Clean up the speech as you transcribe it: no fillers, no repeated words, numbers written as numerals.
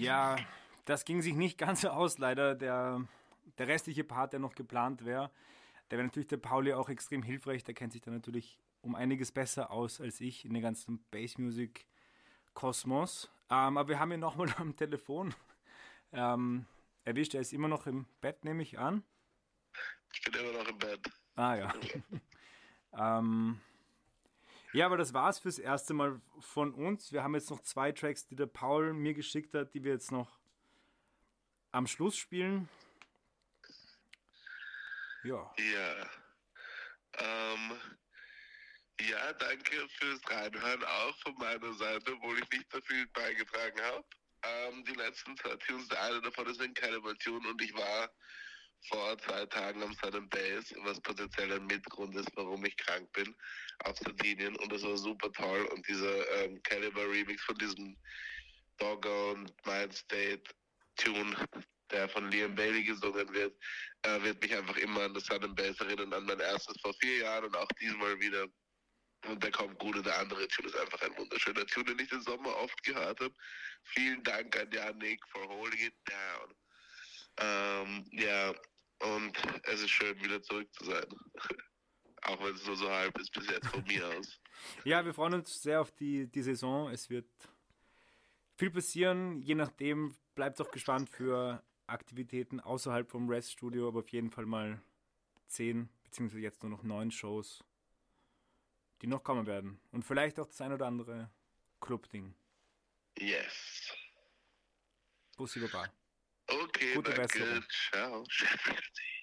Ja, das ging sich nicht ganz so aus, leider. Der restliche Part, der noch geplant wäre, der wäre natürlich der Pauli auch extrem hilfreich. Der kennt sich da natürlich um einiges besser aus als ich in den ganzen Bassmusic-Kosmos. Aber wir haben ihn nochmal am Telefon erwischt. Er ist immer noch im Bett, nehme ich an. Ich bin immer noch im Bett. Ah ja. Ja, aber das war's fürs erste Mal von uns. Wir haben jetzt noch 2 Tracks, die der Paul mir geschickt hat, die wir jetzt noch am Schluss spielen. Ja. Ja. Ähm, ja, danke fürs Reinhören auch von meiner Seite, obwohl ich nicht so viel beigetragen habe. Die letzten 2 Tunes, der eine davon ist in Calibration und ich war vor 2 Tagen am Sun Bass, was potenziell ein Mitgrund ist, warum ich krank bin, auf Sardinien und das war super toll und dieser Caliber Remix von diesem Doggone Mind State Tune, der von Liam Bailey gesungen wird mich einfach immer an das Sun Bass erinnern, an mein erstes vor 4 Jahren und auch diesmal wieder. Und der kommt gut und der andere Tune ist einfach ein wunderschöner Tune, den ich den Sommer oft gehört habe. Vielen Dank an Yannick for holding it down. Ja, und es ist schön, wieder zurück zu sein. Auch wenn es nur so halb ist bis jetzt von mir aus. Ja, wir freuen uns sehr auf die Saison. Es wird viel passieren. Je nachdem, bleibt auch gespannt für Aktivitäten außerhalb vom Rest-Studio, aber auf jeden Fall mal 10, beziehungsweise jetzt nur noch 9 Shows, die noch kommen werden. Und vielleicht auch das ein oder andere Club-Ding. Yes. Bussi Baba. Okay, Gute danke. Besserung. Ciao. Chef.